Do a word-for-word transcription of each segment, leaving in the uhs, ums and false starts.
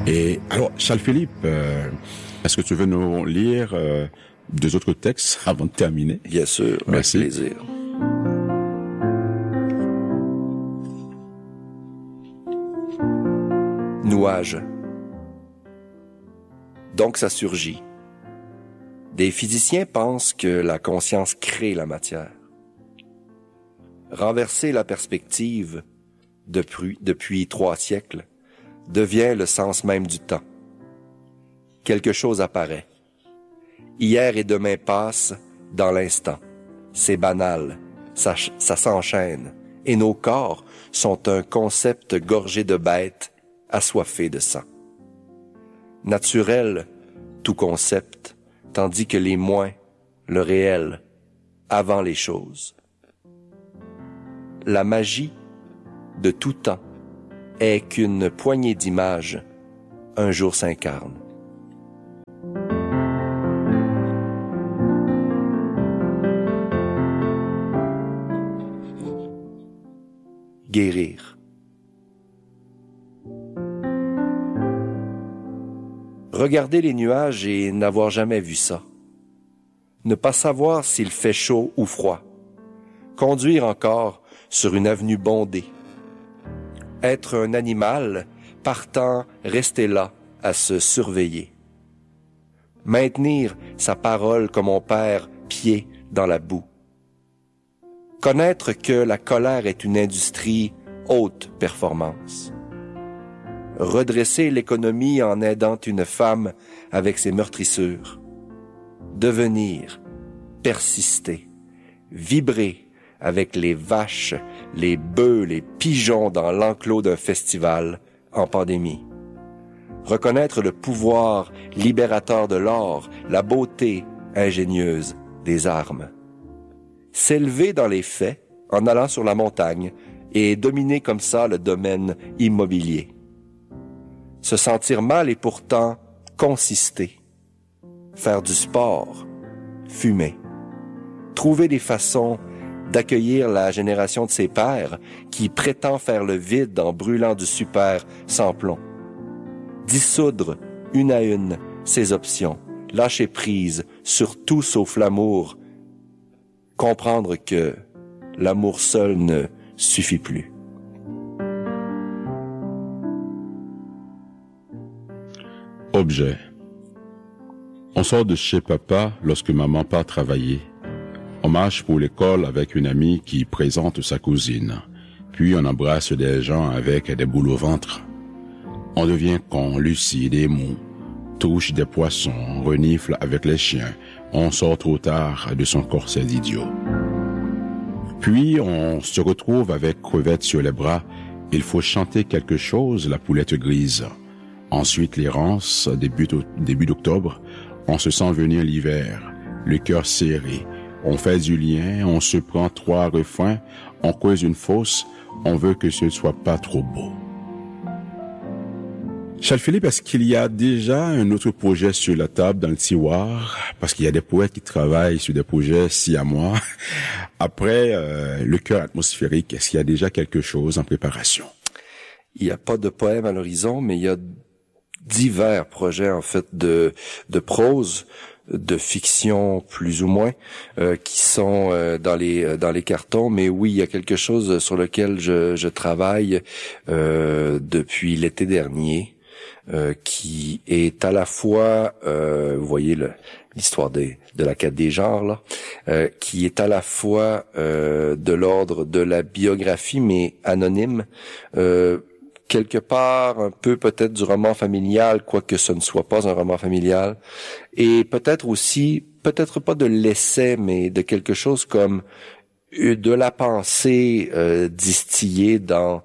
Et alors, Charles-Philippe, euh, est-ce que tu veux nous lire euh, deux autres textes avant de terminer? Bien sûr, merci. Avec plaisir. Nuage. Donc ça surgit. Des physiciens pensent que la conscience crée la matière. Renverser la perspective depuis, depuis trois siècles devient le sens même du temps. Quelque chose apparaît. Hier et demain passent dans l'instant. C'est banal, ça, ça s'enchaîne, et nos corps sont un concept gorgé de bêtes, assoiffées de sang. Naturel, tout concept, tandis que les moins, le réel, avant les choses. La magie de tout temps est qu'une poignée d'images un jour s'incarne. Guérir. Regarder les nuages et n'avoir jamais vu ça. Ne pas savoir s'il fait chaud ou froid. Conduire encore sur une avenue bondée. Être un animal, partant, rester là, à se surveiller. Maintenir sa parole comme on perd pied dans la boue. Connaître que la colère est une industrie haute performance. Redresser l'économie en aidant une femme avec ses meurtrissures. Devenir, persister, vibrer avec les vaches, les bœufs, les pigeons dans l'enclos d'un festival en pandémie. Reconnaître le pouvoir libérateur de l'or, la beauté ingénieuse des armes. S'élever dans les faits en allant sur la montagne et dominer comme ça le domaine immobilier. Se sentir mal et pourtant consister. Faire du sport, fumer. Trouver des façons d'accueillir la génération de ses pères qui prétend faire le vide en brûlant du super sans plomb. Dissoudre une à une ses options, lâcher prise sur tout sauf l'amour, comprendre que l'amour seul ne suffit plus. Objet. On sort de chez papa lorsque maman part travailler. On marche pour l'école avec une amie qui présente sa cousine. Puis on embrasse des gens avec des boules au ventre. On devient con, lucide et mou. Touche des poissons, renifle avec les chiens. On sort trop tard de son corset d'idiot. Puis on se retrouve avec crevettes sur les bras. Il faut chanter quelque chose, la poulette grise. Ensuite l'errance, début, début d'octobre. On se sent venir l'hiver, le cœur serré. On fait du lien, on se prend trois refrains, on creuse une fosse, on veut que ce ne soit pas trop beau. Charles-Philippe, est-ce qu'il y a déjà un autre projet sur la table dans le tiroir? Parce qu'il y a des poètes qui travaillent sur des projets si à moi. Après euh, le cœur atmosphérique, est-ce qu'il y a déjà quelque chose en préparation? Il n'y a pas de poème à l'horizon, mais il y a divers projets en fait de de prose, de fiction plus ou moins, euh, qui sont euh, dans les dans les cartons. Mais oui, il y a quelque chose sur lequel je, je travaille euh, depuis l'été dernier, euh, qui est à la fois, euh, vous voyez le, l'histoire des, de la quête des genres là, euh, qui est à la fois euh, de l'ordre de la biographie mais anonyme. Euh, quelque part un peu peut-être du roman familial, quoique ce ne soit pas un roman familial, et peut-être aussi, peut-être pas de l'essai, mais de quelque chose comme de la pensée euh, distillée dans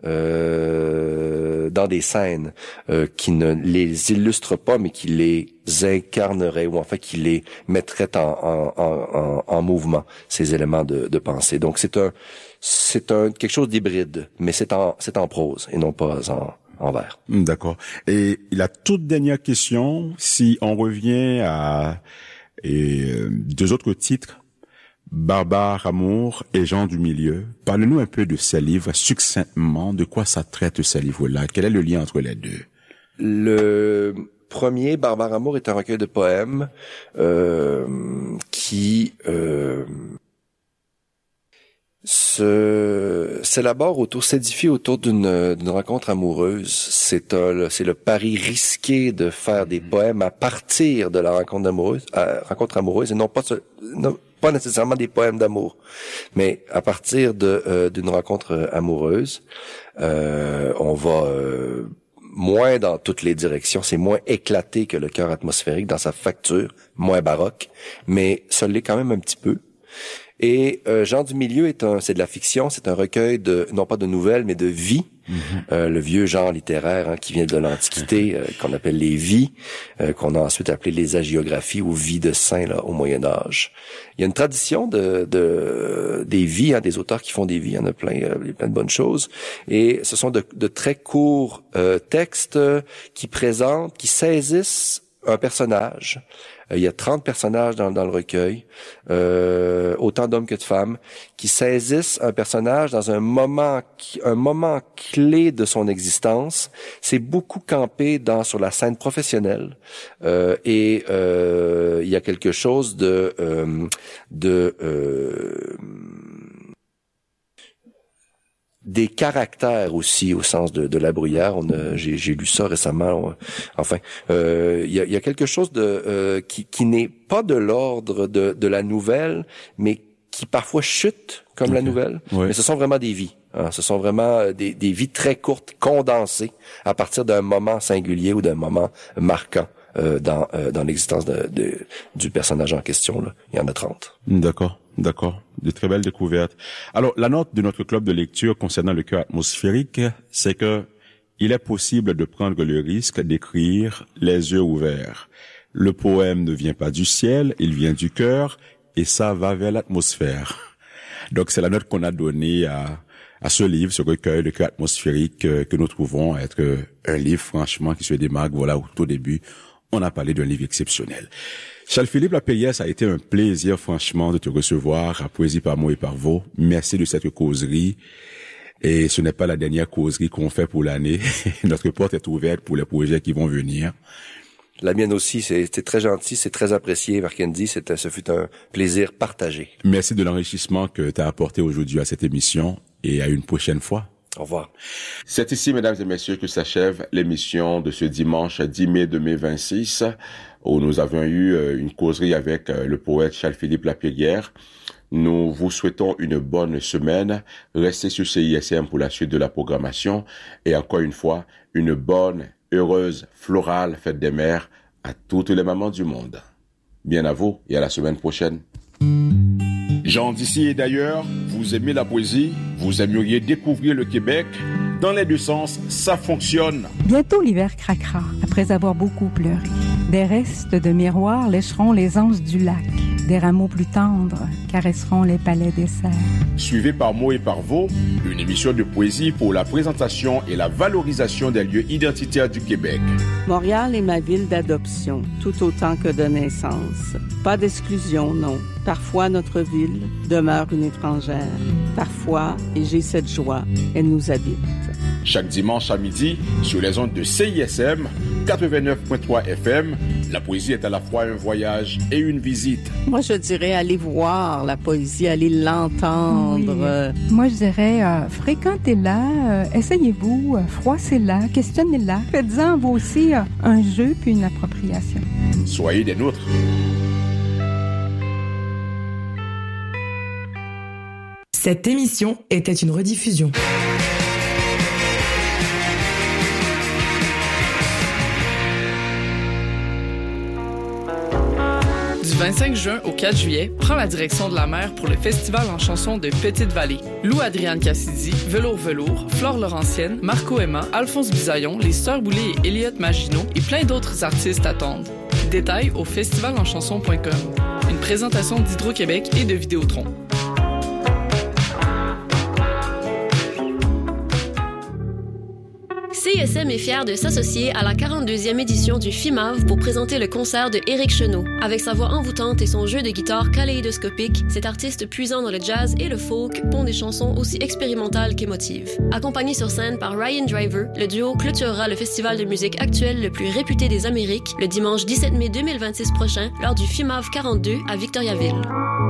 euh, dans des scènes euh, qui ne les illustrent pas, mais qui les incarneraient, ou en fait qui les mettraient en, en, en, en mouvement, ces éléments de, de pensée. Donc c'est un c'est un quelque chose d'hybride, mais c'est en c'est en prose et non pas en en vers. D'accord. Et la toute dernière question, si on revient à et, euh, deux autres titres, Barbare Amour et Gens du Milieu. Parle-nous un peu de ces livres, succinctement, de quoi ça traite ces livres-là? Quel est le lien entre les deux? le premier, Barbare Amour, est un recueil de poèmes euh, qui euh, se s'élabore autour, s'édifie autour d'une, d'une rencontre amoureuse. C'est un, c'est le pari risqué de faire des poèmes à partir de la rencontre amoureuse, à, rencontre amoureuse, et non pas, non, pas nécessairement des poèmes d'amour, mais à partir de euh, d'une rencontre amoureuse, euh, on va euh, moins dans toutes les directions, c'est moins éclaté que le cœur atmosphérique dans sa facture, moins baroque, mais ça l'est quand même un petit peu. Et euh, Jean du Milieu est un, c'est de la fiction, c'est un recueil de, non pas de nouvelles, mais de vies. Mm-hmm. Euh, le vieux genre littéraire hein, qui vient de l'Antiquité, euh, qu'on appelle les vies, euh, qu'on a ensuite appelé les hagiographies ou vies de saints là, au Moyen Âge. Il y a une tradition de, de des vies, hein, des auteurs qui font des vies, il y en a plein, euh, plein de bonnes choses. Et ce sont de, de très courts euh, textes qui présentent, qui saisissent un personnage. Il y a trente personnages dans, dans le recueil, euh, autant d'hommes que de femmes, qui saisissent un personnage dans un moment, un moment clé de son existence. C'est beaucoup campé dans sur la scène professionnelle, euh, et euh, il y a quelque chose de euh, de euh, des caractères aussi au sens de, de La Bruyère. On a, j'ai, j'ai lu ça récemment. On, enfin, euh, il y a, il y a quelque chose de euh, qui, qui n'est pas de l'ordre de, de la nouvelle, mais qui parfois chute comme okay. la nouvelle. Oui. Mais ce sont vraiment des vies. Hein, ce sont vraiment des, des vies très courtes, condensées à partir d'un moment singulier ou d'un moment marquant euh, dans euh, dans l'existence de, de du personnage en question. Là. Il y en a trente. D'accord. D'accord. De très belles découvertes. Alors, la note de notre club de lecture concernant le cœur atmosphérique, c'est que il est possible de prendre le risque d'écrire les yeux ouverts. Le poème ne vient pas du ciel, il vient du cœur, et ça va vers l'atmosphère. Donc, c'est la note qu'on a donnée à, à ce livre, ce recueil, le cœur atmosphérique, euh, que nous trouvons être un livre, franchement, qui se démarque. Voilà, au tout début, on a parlé d'un livre exceptionnel. Charles-Philippe Lapierre, ça a été un plaisir, franchement, de te recevoir à Poésie par mots et par vos. Merci de cette causerie. Et ce n'est pas la dernière causerie qu'on fait pour l'année. Notre porte est ouverte pour les projets qui vont venir. La mienne aussi, c'était très gentil, c'est très apprécié, Marc-Andy. C'était, ce fut un plaisir partagé. Merci de l'enrichissement que tu as apporté aujourd'hui à cette émission et à une prochaine fois. Au revoir. C'est ici, mesdames et messieurs, que s'achève l'émission de ce dimanche dix mai deux mille vingt-six, où nous avons eu une causerie avec le poète Charles-Philippe Lapierre. Nous vous souhaitons une bonne semaine. Restez sur C I S M pour la suite de la programmation. Et encore une fois, une bonne, heureuse, florale fête des mères à toutes les mamans du monde. Bien à vous et à la semaine prochaine. Gens d'ici et d'ailleurs, vous aimez la poésie, vous aimeriez découvrir le Québec. Dans les deux sens, ça fonctionne. Bientôt l'hiver craquera, après avoir beaucoup pleuré. Des restes de miroirs lécheront les anses du lac. Des rameaux plus tendres caresseront les palais des serres. Suivez par mots et par vos une émission de poésie pour la présentation et la valorisation des lieux identitaires du Québec. Montréal est ma ville d'adoption, tout autant que de naissance. Pas d'exclusion, non. Parfois, notre ville demeure une étrangère. Parfois, et j'ai cette joie, elle nous habite. Chaque dimanche à midi, sur les ondes de C I S M, quatre-vingt-neuf virgule trois F M, la poésie est à la fois un voyage et une visite. Moi, je dirais aller voir la poésie, aller l'entendre. Oui. Moi, je dirais euh, fréquentez-la, euh, essayez-vous, euh, froissez-la, questionnez-la. Faites-en vous aussi euh, un jeu puis une appropriation. Soyez des nôtres. Cette émission était une rediffusion. Du vingt-cinq juin au quatre juillet, prends la direction de la mer pour le festival en chansons de Petite-Vallée. Lou Adriane Cassidy, Velours Velours, Flore Laurentienne, Marco Emma, Alphonse Bisaillon, les Sœurs Boulay et Elliott Maginot et plein d'autres artistes attendent. Détails au festival en chansons point com. Une présentation d'Hydro-Québec et de Vidéotron. C C S M est fier de s'associer à la quarante-deuxième édition du F I M A V pour présenter le concert de Éric Chenot. Avec sa voix envoûtante et son jeu de guitare kaléidoscopique, cet artiste puisant dans le jazz et le folk pond des chansons aussi expérimentales qu'émotives. Accompagné sur scène par Ryan Driver, le duo clôturera le festival de musique actuel le plus réputé des Amériques le dimanche dix-sept mai deux mille vingt-six prochain lors du F I M A V quarante-deux à Victoriaville.